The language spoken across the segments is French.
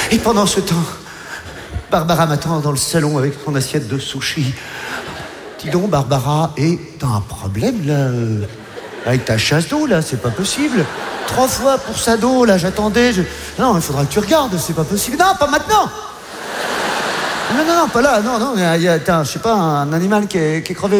Et pendant ce temps, Barbara m'attend dans le salon avec son assiette de sushi. Dis donc, Barbara, et t'as un problème, là avec ta chasse d'eau, là, c'est pas possible. 3 fois pour sa dos, là, j'attendais. Non, il faudra que tu regardes, c'est pas possible. Non, pas maintenant. Non, pas là, non. Il y a, je sais pas, un animal qui est crevé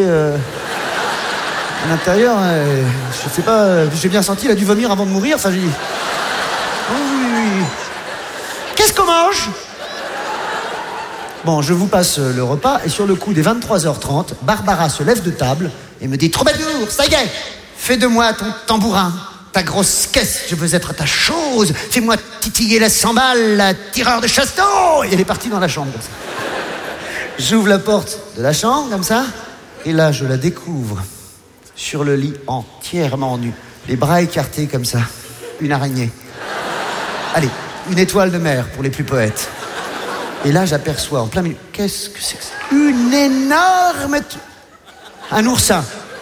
à l'intérieur. Je sais pas, j'ai bien senti, il a dû vomir avant de mourir. Enfin, j'ai dit... Oui. Qu'est-ce qu'on mange? Bon, je vous passe le repas, et sur le coup des 23h30, Barbara se lève de table et me dit « Troubadour, ça y est, fais de moi ton tambourin, ta grosse caisse, je veux être ta chose, fais-moi titiller la cymbale, la tireur de chasteau !» Et elle est partie dans la chambre. J'ouvre la porte de la chambre, comme ça, et là, je la découvre sur le lit, entièrement nue, les bras écartés comme ça, une araignée. Allez, une étoile de mer pour les plus poètes. Et là, j'aperçois en plein milieu... Qu'est-ce que c'est que ça? Une énorme... Un oursin.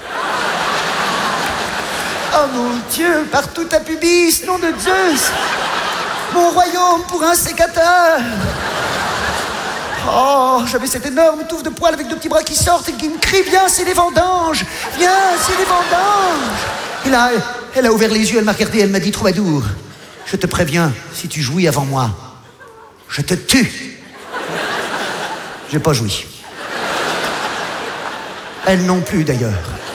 Oh mon Dieu, partout ta pubis, nom de Zeus. Mon royaume pour un sécateur. Oh, j'avais cette énorme touffe de poils avec 2 petits bras qui sortent et qui me crient « Viens, c'est les vendanges! Viens, c'est les vendanges !» Et là, elle a ouvert les yeux, elle m'a regardé, elle m'a dit « Troubadour, je te préviens, si tu jouis avant moi, je te tue. » J'ai pas joui. Elle non plus, d'ailleurs.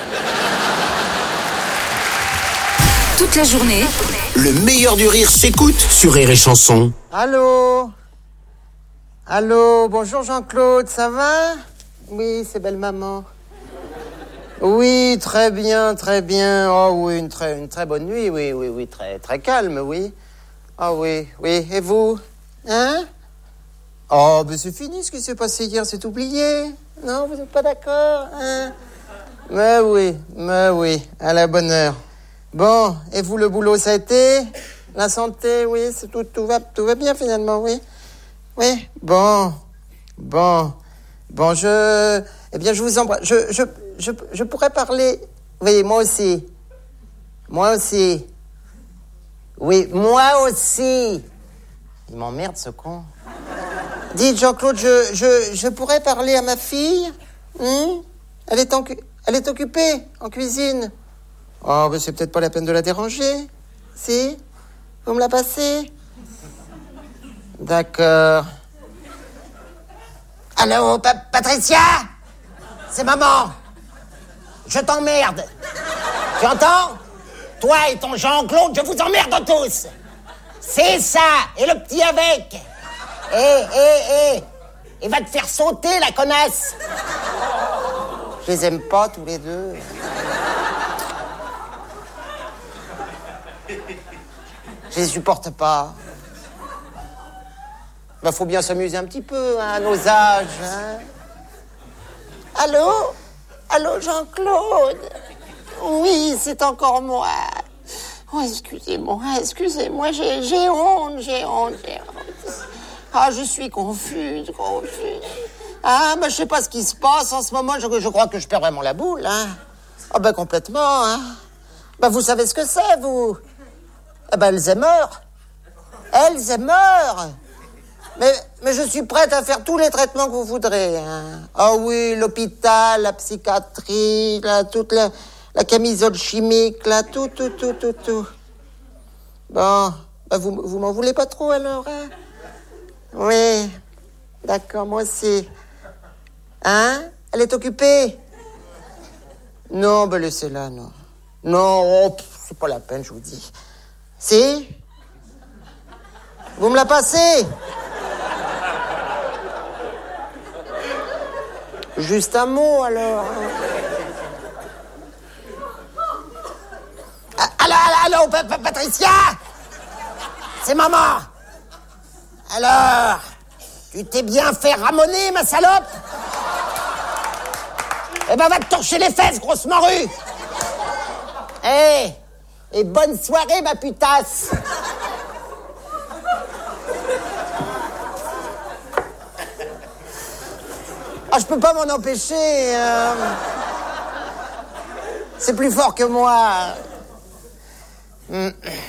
Toute la journée, le meilleur du rire s'écoute sur Rire et Chanson. Allô, bonjour Jean-Claude, ça va? Oui, c'est belle maman. Oui, très bien. Oh oui, une très bonne nuit, oui, très calme, oui. Ah oui, et vous? Hein? Oh, mais c'est fini ce qui s'est passé hier, c'est oublié. Non, vous n'êtes pas d'accord, hein? Mais oui, à la bonne heure. Bon, et vous, le boulot, ça a été? La santé, oui, c'est tout va bien finalement, oui. Oui, bon, je vous embrasse. Je pourrais parler. Oui, moi aussi. Oui, moi aussi. Il m'emmerde, ce con. Dites, Jean-Claude, je pourrais parler à ma fille? Elle est occupée en cuisine. Oh, ben c'est peut-être pas la peine de la déranger. Si? Vous me la passez? D'accord. Allô, Patricia? C'est maman. Je t'emmerde. Tu entends? Toi et ton Jean-Claude, je vous emmerde tous. C'est ça, et le petit avec. Et va te faire sauter, la connasse. Je les aime pas, tous les deux. Je les supporte pas. Ben, faut bien s'amuser un petit peu, hein, à nos âges, hein. Allô, Jean-Claude? Oui, c'est encore moi. Oh, excusez-moi, j'ai honte. Ah, je suis confuse. Ah, ben, je sais pas ce qui se passe en ce moment, je crois que je perds vraiment la boule, hein. Ah, ben, complètement, hein. Ben, vous savez ce que c'est, vous? Ah, ben, Alzheimer. Mais je suis prête à faire tous les traitements que vous voudrez, hein. Ah oui, l'hôpital, la psychiatrie, là, toute la camisole chimique, là, tout. Bon, ben vous m'en voulez pas trop, alors, hein? Oui, d'accord, moi aussi. Hein? Elle est occupée? Non, ben laissez-la, non. Non, oh, c'est pas la peine, je vous dis. Si? Vous me la passez? Juste un mot, alors. Allô, Patricia? C'est maman. Alors, tu t'es bien fait ramoner, ma salope? Eh ben, va te torcher les fesses, grosse morue. Et bonne soirée, ma putasse. Ah, je peux pas m'en empêcher. C'est plus fort que moi.